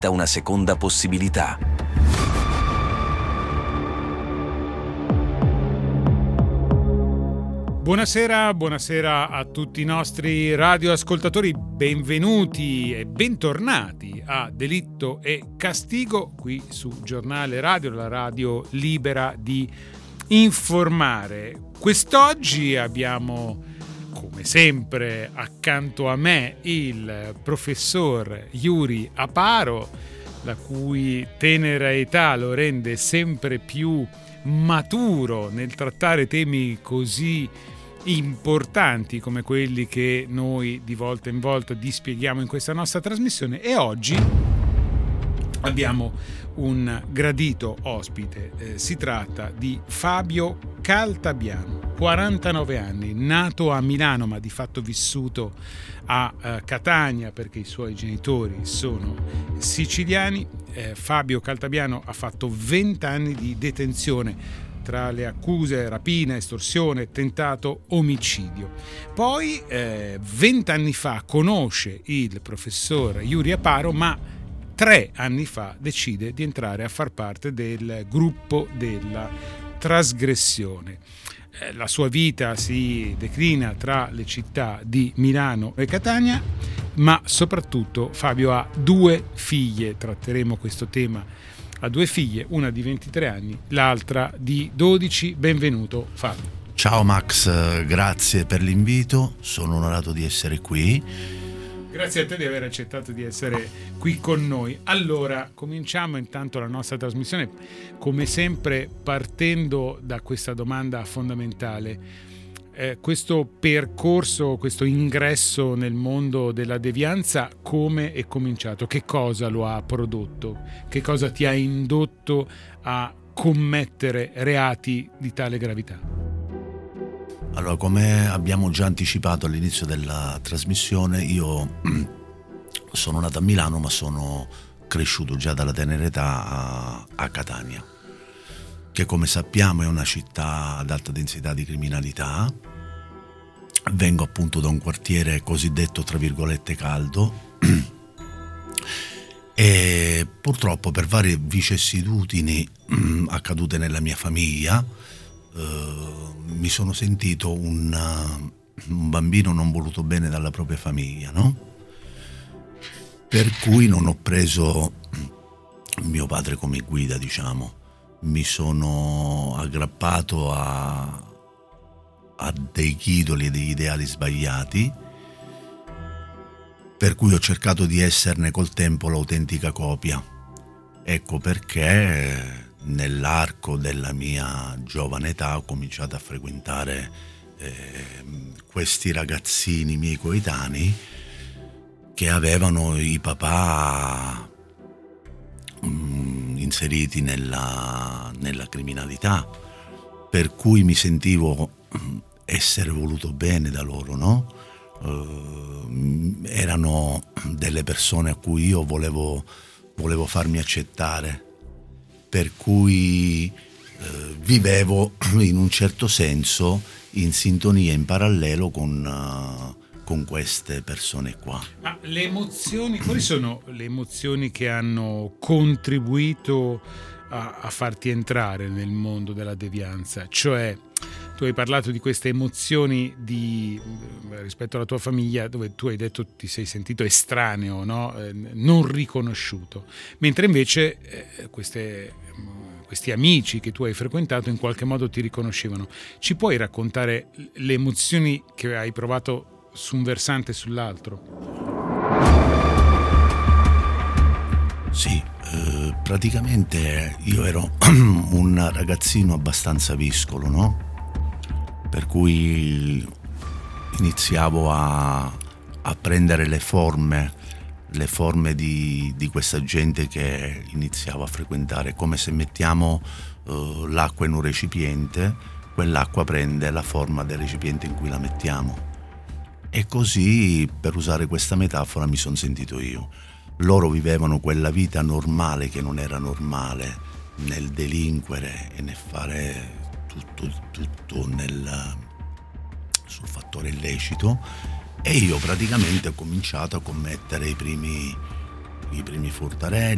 una seconda possibilità. Buonasera a tutti i nostri radioascoltatori, benvenuti e bentornati a Delitto e Castigo qui su Giornale Radio, la radio libera di informare. Quest'oggi abbiamo, come sempre, accanto a me il professor Yuri Aparo, la cui tenera età lo rende sempre più maturo nel trattare temi così importanti come quelli che noi di volta in volta dispieghiamo in questa nostra trasmissione. E oggi abbiamo un gradito ospite, si tratta di Fabio Caltabiano, 49 anni, nato a Milano ma di fatto vissuto a Catania perché i suoi genitori sono siciliani. Fabio Caltabiano ha fatto 20 anni di detenzione tra le accuse rapina, estorsione, tentato omicidio. Poi 20 anni fa conosce il professor Yuri Aparo, ma 3 anni fa decide di entrare a far parte del gruppo della trasgressione. La sua vita si declina tra le città di Milano e Catania, ma soprattutto Fabio ha 2 figlie. Tratteremo questo tema. Ha 2 figlie, una di 23 anni, l'altra di 12. Benvenuto Fabio. Ciao Max, grazie per l'invito, sono onorato di essere qui. Grazie a te di aver accettato di essere qui con noi. Allora, cominciamo intanto la nostra trasmissione, come sempre, partendo da questa domanda fondamentale. Questo percorso, questo ingresso nel mondo della devianza, come è cominciato? Che cosa lo ha prodotto? Che cosa ti ha indotto a commettere reati di tale gravità? Allora, come abbiamo già anticipato all'inizio della trasmissione, io sono nato a Milano ma sono cresciuto già dalla tenera età a Catania, che come sappiamo è una città ad alta densità di criminalità. Vengo appunto da un quartiere cosiddetto tra virgolette caldo e purtroppo per varie vicissitudini accadute nella mia famiglia mi sono sentito un bambino non voluto bene dalla propria famiglia, no? Per cui non ho preso mio padre come guida, diciamo. Mi sono aggrappato a dei idoli e degli ideali sbagliati, per cui ho cercato di esserne col tempo l'autentica copia. Ecco perché nell'arco della mia giovane età ho cominciato a frequentare questi ragazzini miei coetanei che avevano i papà inseriti nella criminalità, per cui mi sentivo essere voluto bene da loro, no? Erano delle persone a cui io volevo farmi accettare, per cui vivevo in un certo senso in sintonia, in parallelo con queste persone qua. Ma le emozioni, quali sono le emozioni che hanno contribuito a farti entrare nel mondo della devianza? Cioè, tu hai parlato di queste emozioni rispetto alla tua famiglia, dove tu hai detto ti sei sentito estraneo, no? Non riconosciuto, mentre invece questi amici che tu hai frequentato in qualche modo ti riconoscevano. Ci puoi raccontare le emozioni che hai provato su un versante e sull'altro? Sì, praticamente io ero un ragazzino abbastanza viscolo, no? Per cui iniziavo a prendere le forme di questa gente che iniziavo a frequentare, come se mettiamo l'acqua in un recipiente, quell'acqua prende la forma del recipiente in cui la mettiamo. E così, per usare questa metafora, mi sono sentito io. Loro vivevano quella vita normale che non era normale, nel delinquere e nel fare tutto sul fattore illecito, e io praticamente ho cominciato a commettere i primi furtarelli,